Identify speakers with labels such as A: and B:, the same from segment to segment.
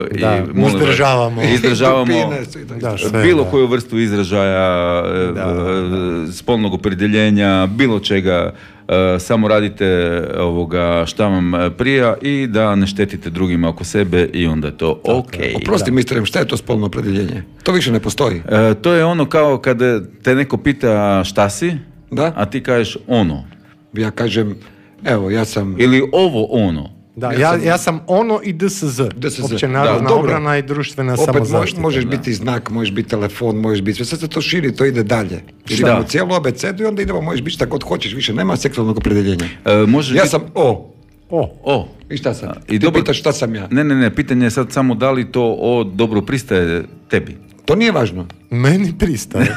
A: izdržavamo bilo koju vrstu izražaja, spolnog opredjeljenja, bilo čega, samo radite šta vam prija i da ne štetite drugima oko sebe i onda je to ok.
B: Oprosti, misterem, šta je to spolno opredjeljenje? To više ne postoji.
A: To je ono kao kada te neko pita šta si, a ti kažeš ono.
B: Ja kažem, evo, ja sam...
A: Ili ovo ono.
C: Da, ja sam ono i DSZ. Opće narodna obrana i društvena samozaštita.
B: Opet možeš biti znak, možeš biti telefon, možeš biti... Sve se to širi, to ide dalje. Idemo cijelu abecedu i onda idemo, možeš biti šta god hoćeš, više nema seksualnog opredjeljenja. Ja sam O. I šta sam? Ti pitaš šta sam ja?
A: Ne, pitanje je sad samo da li to O dobro pristaje tebi.
B: To nije važno.
C: Meni pristaje.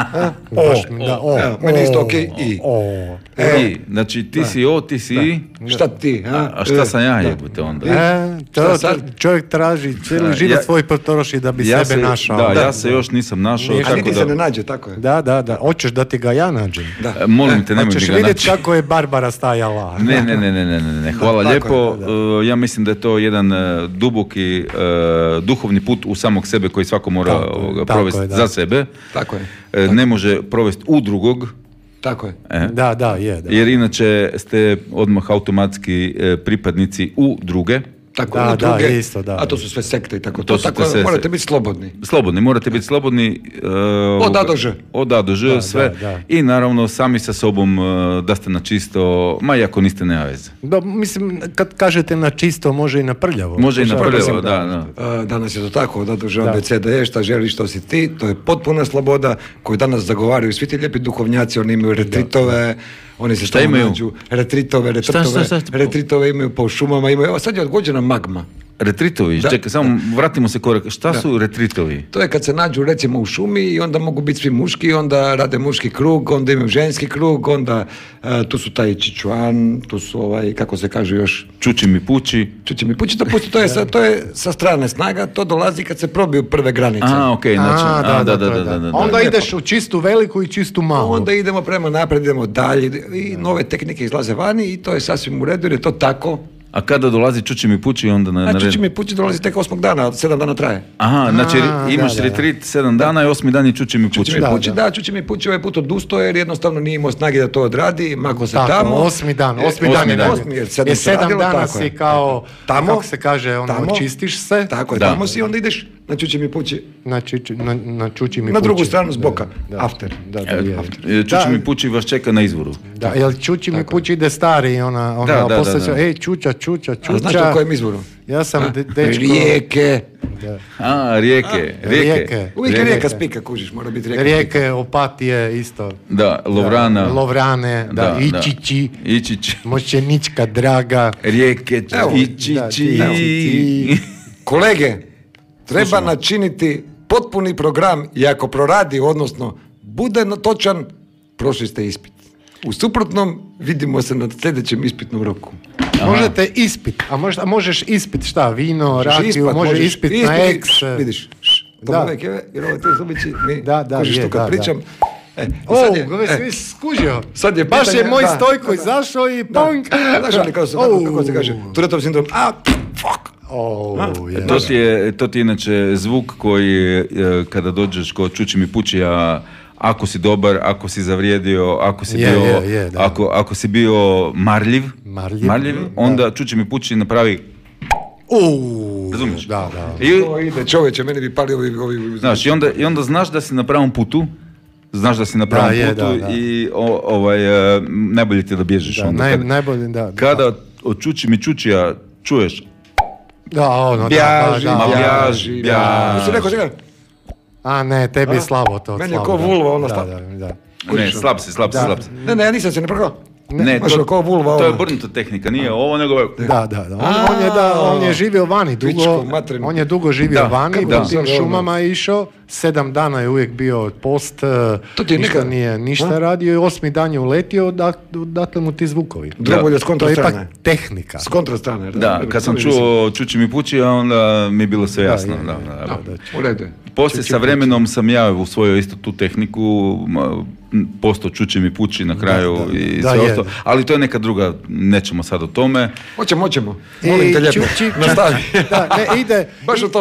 B: Meni isto ok i.
A: Znači ti si O, ti si I.
B: Šta ti?
A: A šta sam ja jebote onda?
C: Čovjek traži cijeli život svoj potroši da bi sebe našao.
A: Da, ja se još nisam našao.
B: A niti se ne nađe, tako je.
C: Da. Hoćeš da ti ga ja nađem?
A: Molim te, nemoj mi ga naći.
C: Hoćeš vidjeti kako je Barbara stajala.
A: Ne. Hvala lijepo. Ja mislim da je to jedan duboki duhovni put u samog sebe koji svako mora provesti za sebe.
B: Tako je.
A: Ne može provesti u drugog.
B: Tako je.
C: Da.
A: Jer inače ste odmah automatski pripadnici u druge.
B: Tako na druge, a to su sve sekte i tako to. Tako morate biti slobodni.
A: Morate biti slobodni. Od A do Ž, sve. I naravno sami sa sobom da ste na čisto, ma iako niste nema veze.
C: Mislim, kad kažete na čisto, može i na prljavo.
A: Može i na prljavo, da.
B: Danas je to tako, od A do Ž, BCDE, šta želiš, što si ti, to je potpuna sloboda koju danas zagovaraju svi ti lijepi duhovnjaci, oni imaju retritove, oni se tamo nađu, retritove imaju po šumama, imaju, evo sad je odgođena magma.
A: Retritovi, čekaj, samo vratimo se korak. Šta su retritovi?
B: To je kad se nađu recimo u šumi i onda mogu biti svi muški, onda rade muški krug, onda imaju ženski krug, onda tu su taj čičuan, tu su kako se kaže još?
A: Čuči mi pući,
B: to je sa strane snaga, to dolazi kad se probiju prve granice.
A: Okej, znači.
C: Onda ideš u čistu veliku i čistu malu.
B: Onda idemo prema naprijed, idemo dalje i nove tehnike izlaze vani i to je sasvim u redu jer je to tako.
A: A kada dolazi čuči mi pući onda na red?
B: Čuči mi pući dolazi tek 8. dana, 7 dana traje.
A: Znači imaš retrit 7 dana i 8. dan je čuči mi pući.
B: Čuči mi pući ovaj put odustao jer jednostavno nije imao snage da to odradi, mako se tamo.
C: 8. dan je 7 dana si kao, kako se kaže, očistiš se.
B: Tako je, tamo si onda ideš na čuči mi pući.
C: Na čuči mi pući.
B: Na drugu stranu s boka, after.
A: Čuči mi pući vas čeka na izvoru.
C: Jel čuči mi pući ide stari, ona postaća, ej čuča.
B: A znaš na kojem izvoru?
C: Ja sam dečko...
B: Rijeke.
A: Rijeke.
B: Uvijek je rijeka spika, kužiš, mora biti rijeka.
C: Rijeke, Opatije, isto.
A: Da, Lovrane,
C: Ičići. Moćenička, Draga.
A: Rijeke, Ičići.
B: Kolege, treba načiniti potpuni program i ako proradi, odnosno bude točan, prošli ste ispit. U suprotnom, vidimo se na sljedećem ispitnom roku.
C: Možete ispit, a možeš ispit šta, vino, rakiju, može ispit na eks.
B: Vidiš, to uvijek je, jer ovo je tu zubići, kužiš to kad pričam.
C: Skužio. Baš je moj Stojko izašao i punk.
B: Znaš ali kako se kaže, Tourettov sindrom, fuck.
A: To ti je inače zvuk koji kada dođeš kod čuči mi pući, ako si dobar, ako si zavrijedio, ako si bio marljiv, onda čuči mi pući napravi. Razumiješ?
C: Da.
B: Ide čovječe, meni bi pali ovi...
A: Znaš, i onda znaš da si na pravom putu, i najbolje ti je da bježiš. Kada od čuči mi čučija čuješ bjaži.
C: A ne, tebi je slabo to.
B: Meni je ko vulva ono slabo.
A: Ne, slab si.
B: Ne, ja nisam se ne progao.
A: Ne, to je obrnuta tehnika, nije ovo nego...
C: On je živio vani dugo, on je dugo živio vani, po tim šumama je išao, 7 dana je uvijek bio post, ništa nije radio i 8. dan je uletio, dakle mu ti zvukovi.
B: Drugo s kontra strane.
C: To je ipak tehnika.
B: S kontra strane.
A: Da, kad sam čuo čuči mi pući, onda mi je bilo sve jasno.
B: U redu.
A: Poslije sa vremenom sam ja usvojio isto tu tehniku, posto čuči mi puči na kraju i sve ostalo. Ali to je neka druga, nećemo sad o tome.
B: Hoćemo. Molim te lijepo. Nastavi.
C: Ide. Baš o